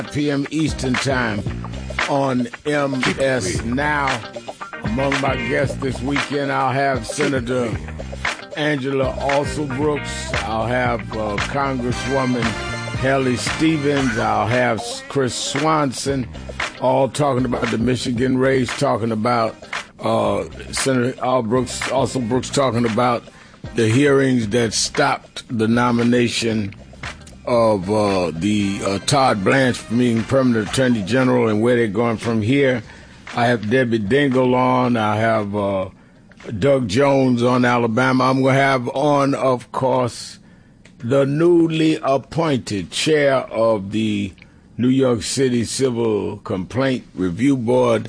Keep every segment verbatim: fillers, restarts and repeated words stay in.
p m Eastern Time on M S Now. Among my guests this weekend, I'll have Senator Angela Alsobrooks. I'll have uh, Congresswoman Haley Stevens. I'll have Chris Swanson, all talking about the Michigan race, talking about uh, Senator Albrooks, Alsobrooks talking about the hearings that stopped the nomination of uh, the uh, Todd Blanche from being permanent attorney general and where they're going from here. I have Debbie Dingell on. I have uh, Doug Jones on Alabama. I'm going to have on, of course, the newly appointed chair of the New York City Civil Complaint Review Board,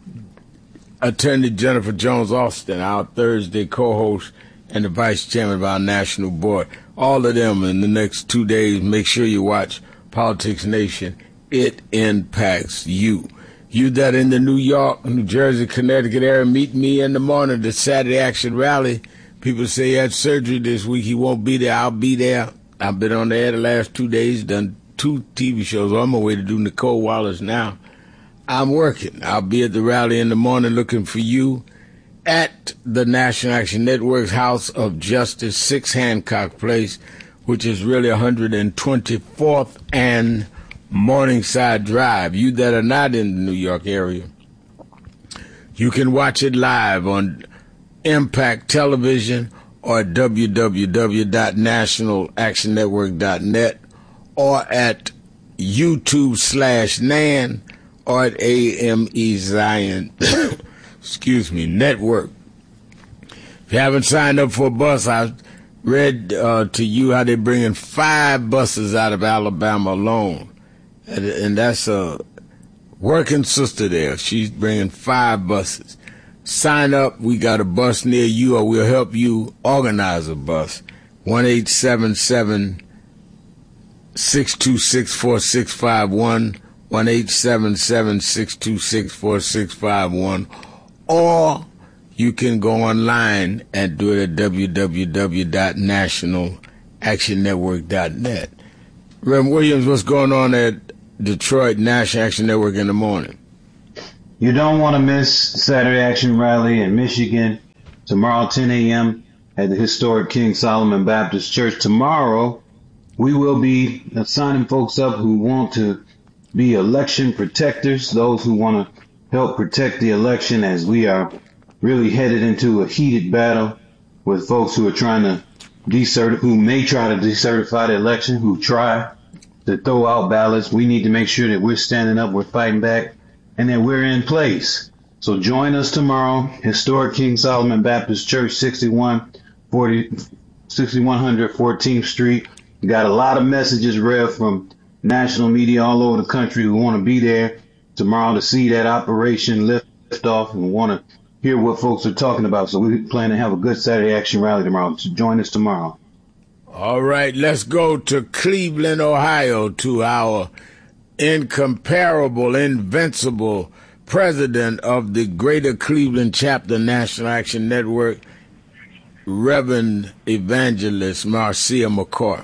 Attorney Jennifer Jones Austin, our Thursday co-host and the vice chairman of our national board. All of them in the next two days. Make sure you watch Politics Nation. It impacts you. You that in the New York, New Jersey, Connecticut area, meet me in the morning at the Saturday Action Rally. People say he had surgery this week. He won't be there. I'll be there. I've been on the air the last two days, done two T V shows. I'm on my way to do Nicole Wallace now. I'm working. I'll be at the rally in the morning looking for you at the National Action Network's House of Justice, six Hancock Place, which is really one hundred twenty-fourth and Morningside Drive. You that are not in the New York area, you can watch it live on Impact Television or at w w w dot national action network dot net or at YouTube slash Nan or at A M E Zion excuse me, network. If you haven't signed up for a bus, I read uh, to you how they're bringing five buses out of Alabama alone. And, and that's a working sister there. She's bringing five buses. Sign up. We got a bus near you, or we'll help you organize a bus. one eight seven seven, six two six, four six five one, one eight seven seven, six two six, four six five one. Or you can go online and do it at w w w dot national action network dot net. Reverend Williams, what's going on at Detroit National Action Network in the morning? You don't want to miss Saturday Action Rally in Michigan tomorrow, ten a.m. at the historic King Solomon Baptist Church. Tomorrow, we will be signing folks up who want to be election protectors, those who want to help protect the election, as we are really headed into a heated battle with folks who are trying to decertify, who may try to decertify the election, who try to throw out ballots. We need to make sure that we're standing up, we're fighting back, and that we're in place. So join us tomorrow, historic King Solomon Baptist Church, sixty-one forty, sixty-one hundred fourteenth Street. We got a lot of messages read from national media all over the country who want to be there tomorrow to see that operation lift off and want to hear what folks are talking about. So we plan to have a good Saturday Action Rally tomorrow. So join us tomorrow. All right, let's go to Cleveland, Ohio, to our incomparable, invincible president of the Greater Cleveland Chapter National Action Network, Reverend Evangelist Marcia McCoy.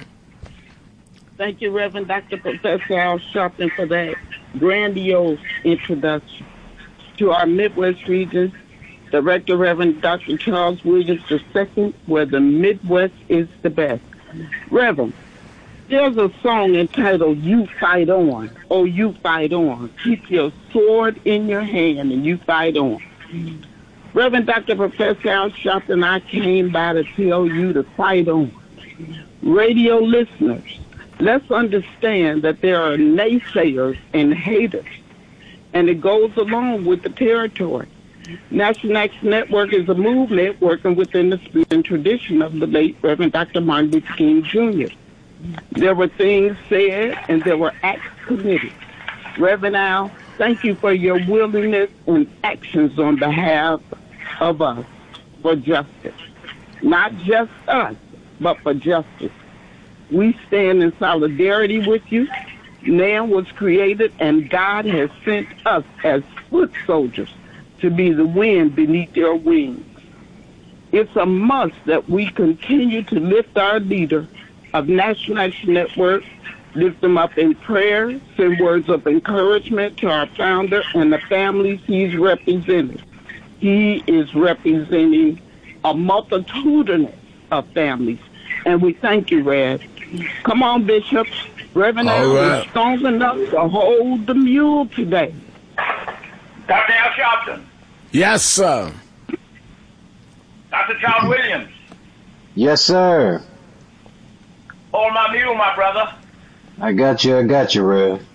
Thank you, Reverend Doctor Professor Al Sharpton, for that grandiose introduction. To our Midwest region, Director Reverend Doctor Charles Williams the Second, where the Midwest is the best. Reverend, there's a song entitled You Fight On. Oh, you fight on. Keep your sword in your hand and you fight on. Reverend Doctor Professor Al Sharpton, I came by to tell you to fight on. Radio listeners, let's understand that there are naysayers and haters, and it goes along with the territory. National Action Network is a movement working within the spirit and tradition of the late Reverend Doctor Martin Luther King Junior There were things said and there were acts committed. Reverend Al, thank you for your willingness and actions on behalf of us for justice. Not just us, but for justice. We stand in solidarity with you. Man was created, and God has sent us as foot soldiers to be the wind beneath your wings. It's a must that we continue to lift our leader of National Action Network, lift them up in prayer, send words of encouragement to our founder and the families he's representing. He is representing a multitude of families, and we thank you, Rev. Come on, Bishop. Reverend Al right. is strong enough to hold the mule today. Doctor Al Sharpton. Yes, sir. Doctor Charles Williams. Yes, sir. Hold my mule, my brother. I got you. I got you, Rev.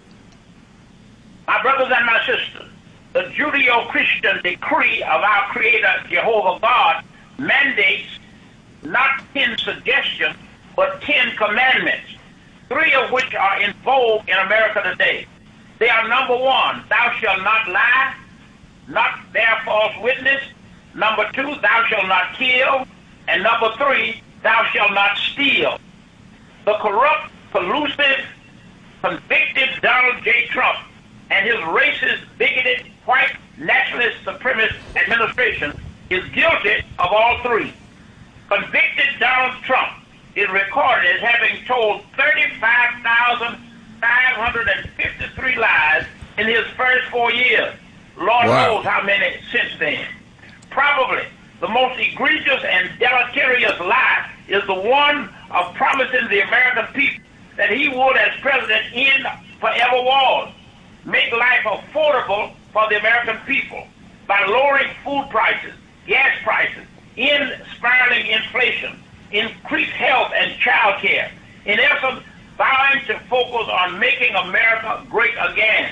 My brothers and my sisters, the Judeo-Christian decree of our Creator, Jehovah God, mandates not ten suggestions, but ten commandments, three of which are in vogue in America today. They are: number one, thou shalt not lie, not bear false witness; number two, thou shalt not kill; and number three, thou shalt not steal. The corrupt, collusive, convicted Donald J. Trump and his racist, bigoted, white, nationalist, supremacist administration is guilty of all three. Convicted Donald Trump is recorded as having told thirty-five thousand five hundred fifty-three lies in his first four years. Lord Wow. knows how many since then. Probably the most egregious and deleterious lie is the one of promising the American people that he would, as president, end forever wars, make life affordable for the American people by lowering food prices, gas prices, end spiraling inflation, increase health and child care. In essence, vowing to focus on making America great again.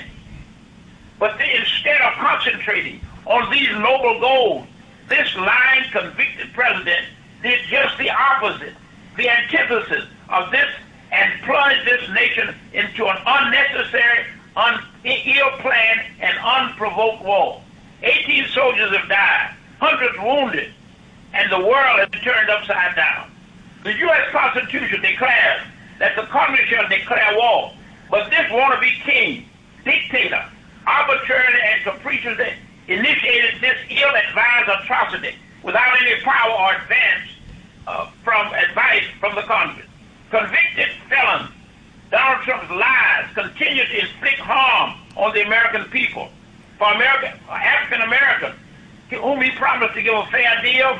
But they, instead of concentrating on these noble goals, this lying, convicted president did just the opposite, the antithesis of this, and plunged this nation into an unnecessary, un- ill-planned, and unprovoked war. eighteen soldiers have died, hundreds wounded, and the world has turned upside down. The U S Constitution declares that the country shall declare war, but this wannabe king, dictator, arbitrarily and capriciously initiated this ill-advised atrocity without any power or advance uh, from advice from the Congress. Convicted felons, Donald Trump's lies continue to inflict harm on the American people. For American, African Americans, whom he promised to give a fair deal,